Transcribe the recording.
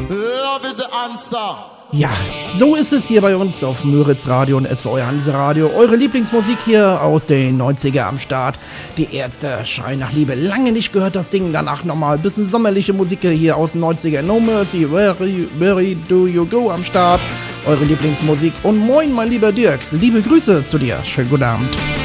Love is the answer. Ja, so ist es hier bei uns auf Müritz Radio und SVR Hanse Radio. Eure Lieblingsmusik hier aus den 90er am Start. Die Ärzte schreien nach Liebe. Lange nicht gehört das Ding. Danach nochmal ein bisschen sommerliche Musik hier aus den 90er. No Mercy, where do you go am Start. Eure Lieblingsmusik. Und moin, mein lieber Dirk. Liebe Grüße zu dir. Schönen guten Abend.